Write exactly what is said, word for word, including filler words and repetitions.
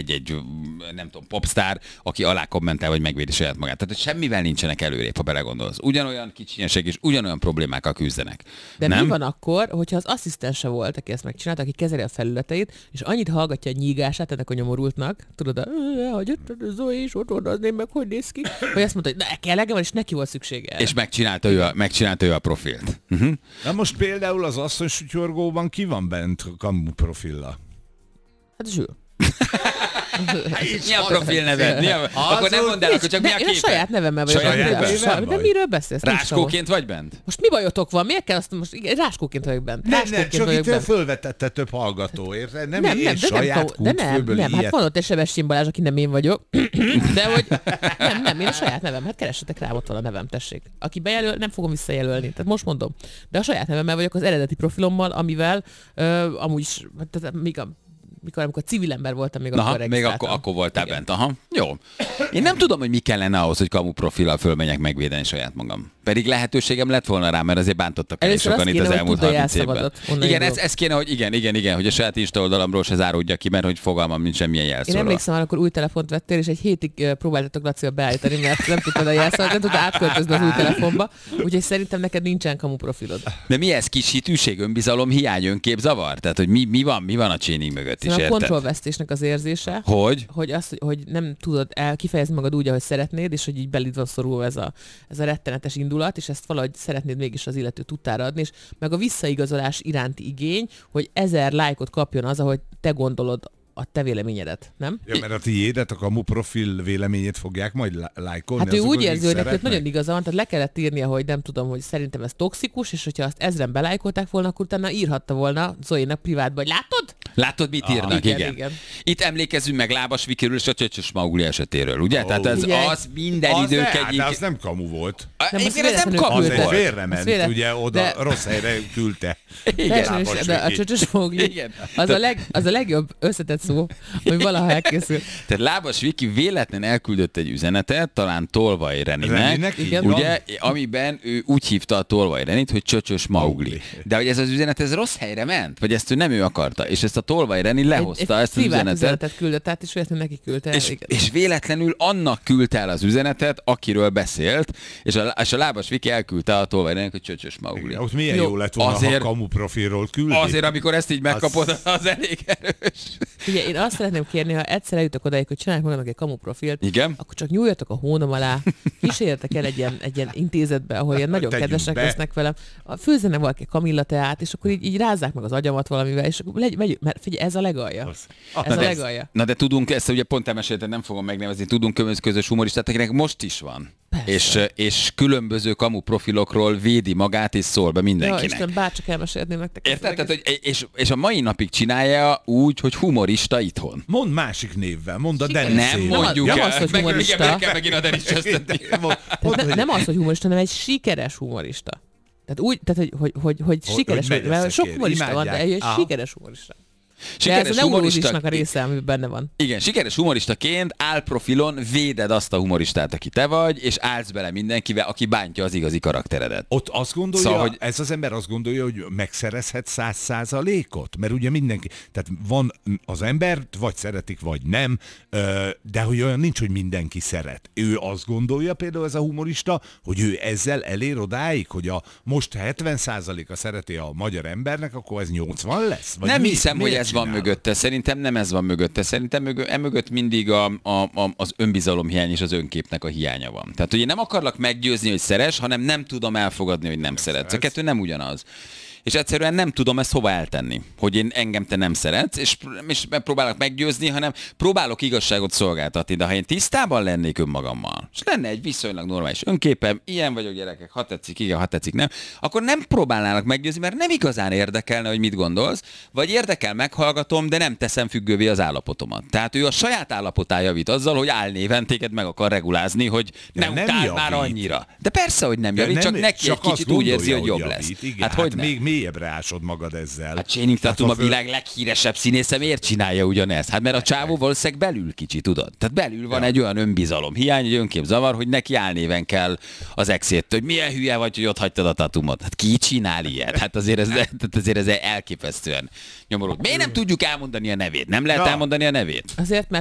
egy-egy, nem tudom, popstar, aki alá kommentál, vagy megvédi saját magát. Tehát, hogy semmivel nincsenek előrébb, ha belegondolsz. Ugyanolyan kicsinyesek és ugyanolyan problémákkal küzdenek. De nem? mi van akkor, hogyha az asszisztense volt, aki ezt megcsinálta, aki kezeli a felületeit, és annyit hallgatja a nyígását ennek a nyomorultnak, tudod, hogy Zoe is ott odazném meg, hogy néz ki, hogy azt mondta, hogy ne, kell legem van, és neki volt szüksége. És megcsinálta ő a, megcsinálta ő a profilt. Uh-huh. Na most például az asszony sutyorgóban ki van bent kamu profilla? Hát Zsül. Mi a profil neved? Mi a... Akkor nem mondd el, akkor csak mi a képed? Én a saját nevemmel vagyok. Saját nevemmel? De miről beszélsz? Ráskóként vagy bent? Most mi bajotok van? Miért kell azt most? Igen, ráskóként vagyok bent. Nem, nem, csak itt fölvetette több hallgató, érted? Nem, nem, én nem, saját nem, de nem, nem, hát van ott egy Sebestyén Balázs, aki nem én vagyok, de hogy nem, nem, én a saját nevem, hát keressetek rám, ott van a nevem, tessék. Aki bejelöl, nem fogom visszajelölni, tehát most mondom. De a saját nevemmel vagyok az eredeti profilommal, amivel uh, amúgy is, tehát még a mikor amikor civil ember voltam, még Aha, akkor még akkor, akkor voltál igen. bent. Aha, jó. Én nem tudom, hogy mi kellene ahhoz, hogy kamu profillal fölmenjek megvédeni saját magam. Pedig lehetőségem lett volna rá, mert azért bántottak el sokan itt az elmúlt harminc évben. Igen, ez, ez kéne, hogy igen, igen, igen, hogy a saját Insta oldalamról se záródja ki, mert hogy fogalmam nincs semmilyen jelszóra. Én emlékszem, amikor új telefont vettél, és egy hétig próbáltatok Lacival beállítani, mert nem tudtad a jelszót, nem tudtad átköltözni az új telefonba, úgyhogy szerintem neked nincsen kamu profilod. De mi ez? Kis hitűség, önbizalom, hiány, önképzavar? Tehát, hogy mi, mi van, mi van a cséning mögött is, a kontrollvesztésnek az érzése, hogy, hogy, az, hogy nem tudod el kifejezni magad úgy, ahogy szeretnéd, és hogy így belid van szorulva ez a, ez a rettenetes indulat, és ezt valahogy szeretnéd mégis az illető tudtára adni, és meg a visszaigazolás iránti igény, hogy ezer lájkot kapjon az, ahogy te gondolod a te véleményedet, nem? Ja, mert a tiédet, a kamu profil véleményét fogják majd lájkolni. Hát ő úgy érzi, hogy neki nagyon igaza van, tehát le kellett írnia, hogy nem tudom, hogy szerintem ez toxikus, és hogyha azt ezren belájkolták volna, akkor utána írhatta volna Zoénak privátba, hogy látod? Látod, mit írnak? Igen, igen. igen. Itt emlékezzünk meg Lábas Vikiről és a Csöcsös Maugli esetéről, ugye? Oh. Tehát ez igen. az minden az idők ne, egyik... De az nem kamu volt. Nem, az ez nem kamu volt. Az egy félrement, véle... ugye oda de... rossz helyre küldte. Igen. De a Csöcsös Maugli, igen. Az, a leg, az a legjobb összetett szó, hogy valaha elkészül. Tehát Lábas Viki véletlen elküldött egy üzenetet, talán Tolvaj Reninek, ugye, amiben ő úgy hívta a Tolvaj Renit, hogy Csöcsös Maugli. De hogy ez az üzenet, ez rossz helyre ment? Vagy ezt ő nem ő akarta? És ezt a Tolvaj Reni lehozta egy, ezt az üzenetet. üzenetet küldött át, és véletlenül neki küldte. És, és véletlenül annak küldte el az üzenetet, akiről beszélt, és a, és a Lábas Viki elküldte a Tolvaj Reninek, hogy Csöcsös Maugli. Ott milyen jó, jó lett volna, azért, ha kamu profilról küldi. Azért, amikor ezt így megkapod, az, az elég erős. Ugye, én azt szeretném kérni, ha egyszer eljutok odáig, hogy csinálják magának egy kamu profilt, igen? akkor csak nyúljatok a hónom alá, kísérjetek el egy ilyen, egy ilyen intézetbe, ahol ilyen nagyon Tegyünk kedvesek be. lesznek velem, főzzenek valaki Kamilla teát, és akkor így, így rázzák meg az agyamat valamivel, és akkor legy, megy, mert figyelj, ez a legalja. Az. Ez na a de, legalja. Na de tudunk, ezt ugye pont elmesélted, nem fogom megnevezni, tudunk közös humoristát, akinek most is van. És, és különböző kamu profilokról védi magát, és szól be mindenkinek. Ja, Isten, bárcsak elmesélném nektek. Érted? Tehát, hogy, és, és a mai napig csinálja úgy, hogy humorista itthon. Mondd másik névvel, mondd a Denis. Nem mondjuk nem el. Az, hogy humorista. Meg, meg, megint a Denis ne, nem az, hogy humorista, hanem egy sikeres humorista. Tehát úgy, tehát, hogy, hogy, hogy, hogy sikeres, hogy mert sok humorista imádják. Van, de egy ah. sikeres humorista. Sikeres ez a humorista... a része, ami benne van. Igen, sikeres humoristaként álprofilon véded azt a humoristát, aki te vagy, és állsz bele mindenkivel, aki bántja az igazi karakteredet. Ott azt gondolja, szóval, hogy... ez az ember azt gondolja, hogy megszerezhet száz százalékot? Mert ugye mindenki, tehát van az embert, vagy szeretik, vagy nem, de hogy olyan nincs, hogy mindenki szeret. Ő azt gondolja például ez a humorista, hogy ő ezzel elér odáig, hogy a most hetven százaléka szereti a magyar embernek, akkor ez nyolcvan lesz? Vagy nem mi, hiszem, hogy ez van mögötte. Szerintem nem ez van mögötte. Szerintem emögött mindig a, a, a, az önbizalomhiány és az önképnek a hiánya van. Tehát, hogy én nem akarlak meggyőzni, hogy szeres, hanem nem tudom elfogadni, hogy nem szeretsz. A kettő nem ugyanaz. És egyszerűen nem tudom ezt hova eltenni, hogy én engem te nem szeretsz, és, és próbálok meggyőzni, hanem próbálok igazságot szolgáltatni, de ha én tisztában lennék önmagammal, és lenne egy viszonylag normális önképem, ilyen vagyok gyerekek, ha tetszik, igen, ha tetszik, nem, akkor nem próbálnának meggyőzni, mert nem igazán érdekelne, hogy mit gondolsz, vagy érdekel, meghallgatom, de nem teszem függővé az állapotomat. Tehát ő a saját állapotán javít azzal, hogy álnéven téged meg akar regulázni, hogy ne utál már annyira. De persze, hogy nem javít, nem, csak neki csak egy kicsit úgy érzi, hogy jobb javít, lesz. Igen, hát, hát hogy még mélyebbre ásod magad ezzel. Hát Channing Tatum a föl... világ leghíresebb színésze, miért csinálja ugyanezt? Hát mert a csávó valószínűleg belül kicsi, tudod? Tehát belül van ja. egy olyan önbizalom hiány, egy önképzavar, hogy neki álnéven kell az exét, hogy milyen hülye vagy, hogy ott hagytad a Tatumot. Hát ki csinál ilyet? Hát azért ez, azért ez elképesztően nyomorult. Miért nem tudjuk elmondani a nevét? Nem lehet ja. elmondani a nevét? Azért, mert